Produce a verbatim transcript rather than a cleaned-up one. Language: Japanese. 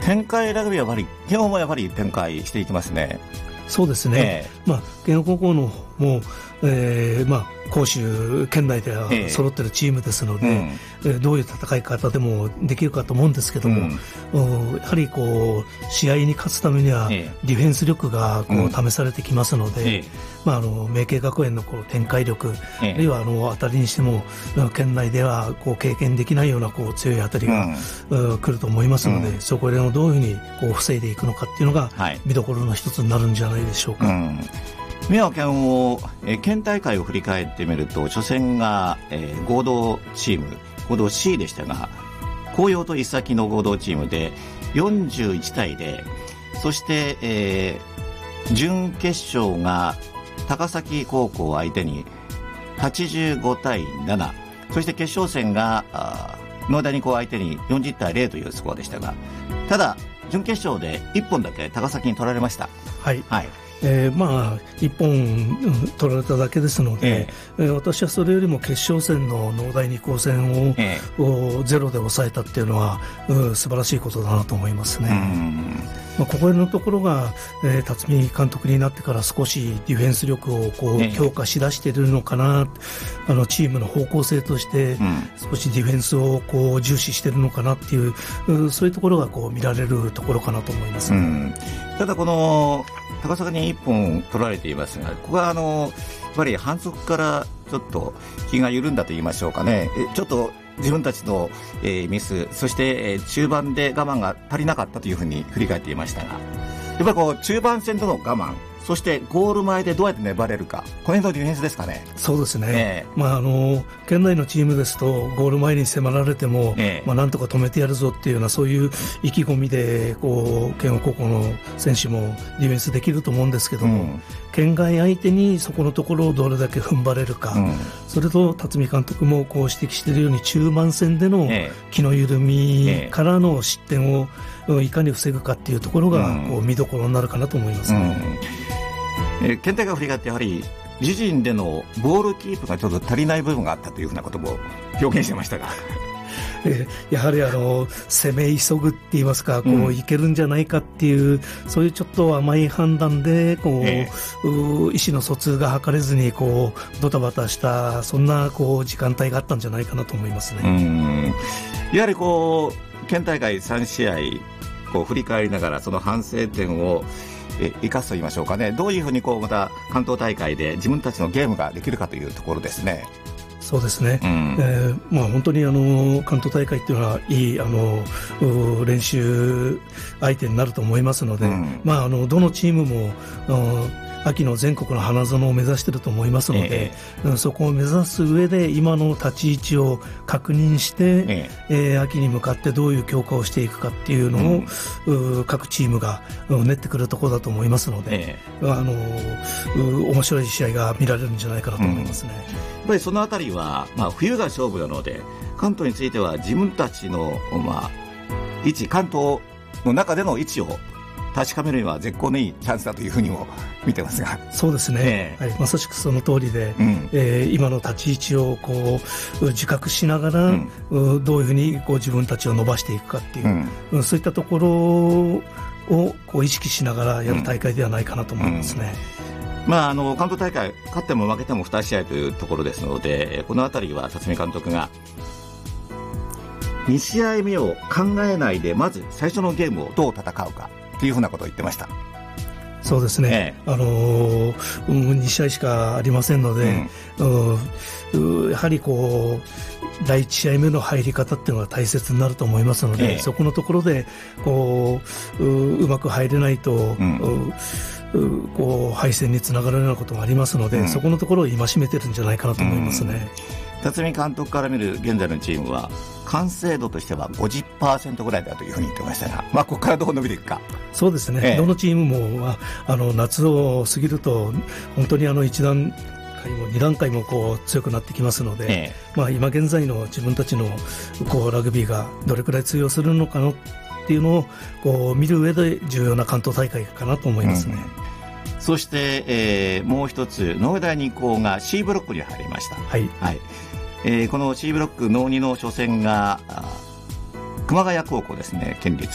展開ラグビーはやはり基本はやはり展開していきますね。 そうですね、えーまあ、慶応高校のも、えーまあ、甲州県内では揃っているチームですので、えーうん、どういう戦い方でもできるかと思うんですけども、うん、やはりこう試合に勝つためにはディフェンス力がこう試されてきますので、うんまあ、あの明慶学園のこう展開力、えー、あるいはあの当たりにしても県内ではこう経験できないようなこう強い当たりが、うん、来ると思いますので、うん、そこでどういうふうにこう防いでいくのかっていうのが見どころの一つになるんじゃないでしょうか。うん宮城県を、えー、県大会を振り返ってみると初戦が、えー、合同チーム合同 C でしたが紅葉と伊崎の合同チームでよんじゅういちたいゼロそして、えー、準決勝が高崎高校相手にはちじゅうごたいななそして決勝戦が農大二高相手によんじゅうたいゼロというスコアでしたがただ準決勝でいっぽんだけ高崎に取られました。 はい、はいえー、まあいっぽん取られただけですので、えー、私はそれよりも決勝戦の農大二高戦を、えー、ゼロで抑えたっていうのは、うん、素晴らしいことだなと思いますね。うんまあ、ここのところが、えー、辰巳監督になってから少しディフェンス力をこう強化しだしているのかな、あのチームの方向性として少しディフェンスをこう重視しているのかなっていう、うん、そういうところがこう見られるところかなと思います、ねうん、 ただこの高崎にいっぽん取られていますがここはあのやっぱり反則からちょっと気が緩んだと言いましょうかねちょっと自分たちの、えー、ミスそして、えー、中盤で我慢が足りなかったというふうに振り返っていましたがやっぱりこう中盤戦での我慢そしてゴール前でどうやって粘れるかこの辺のディフェンスですかね。 そうですね、えーまあ、あの県内のチームですとゴール前に迫られても、えーまあ、なんとか止めてやるぞっていうようなそういう意気込みでこう県央高校の選手もディフェンスできると思うんですけども、うん、県外相手にそこのところをどれだけ踏ん張れるか、うん、それと辰巳監督もこう指摘しているように中盤戦での気の緩みからの失点をいかに防ぐかっていうところがこう見どころになるかなと思いますね。うんえー、県大会を振り返ってやはり自陣でのボールキープがちょっと足りない部分があったというふうなことも表現してましたがえー、やはりあの攻め急ぐって言いますかこう、うん、いけるんじゃないかっていうそういうちょっと甘い判断でこう、えー、う意思の疎通が図れずにこうドタバタしたそんなこう時間帯があったんじゃないかなと思いますね。 うんやはりこう県大会さんしあいこう振り返りながらその反省点をえ生かすと言いましょうかねどういうふうにこうまた関東大会で自分たちのゲームができるかというところですね。 そうですね、うんえーまあ、本当にあの関東大会というのはいいあの練習相手になると思いますので、うんまあ、あのどのチームも秋の全国の花園を目指していると思いますので、えー、そこを目指す上で今の立ち位置を確認して、えーえー、秋に向かってどういう強化をしていくかっていうのを、うん、各チームが練ってくるところだと思いますので、えー、あの面白い試合が見られるんじゃないかなと思いますね。うんやっぱりそのあたりは、まあ、冬が勝負なので関東については自分たちの、まあ、位置関東の中での位置を確かめるには絶好のいいチャンスだというふうにも見てますがそうですね、えーはい、まさしくその通りで、うんえー、今の立ち位置をこう自覚しながら、うん、どういうふうにこう自分たちを伸ばしていくかっていう、うん、そういったところをこう意識しながらやる大会ではないかなと思いますね。うんうんまあ、あの関東大会勝っても負けてもに試合というところですのでこのあたりは辰巳監督がに試合目を考えないでまず最初のゲームをどう戦うかというふうなことを言ってました。 そうですね、ええ、あのー、に試合しかありませんので、うん、やはりこうだいいち試合目の入り方っていうのが大切になると思いますので、ええ、そこのところでこう う, うまく入れないと、うんこう敗戦につながるようなことがありますので、うん、そこのところを戒めてるんじゃないかなと思いますね。 辰巳監督から見る現在のチームは完成度としては ごじゅっパーセント ぐらいだというふうに言ってましたが、まあ、ここからどう伸びていくか。 そうですね、ええ、どのチームもあの夏を過ぎると本当にあの一段階もに段階もこう強くなってきますので、ええまあ、今現在の自分たちのこうラグビーがどれくらい通用するのかなっていうのをこう見る上で重要な関東大会かなと思いますね。 うん、そして、えー、もう一つ農大二高が C ブロックに入りました。 はいはいえー、この C ブロック農にの初戦が熊谷高校ですね県立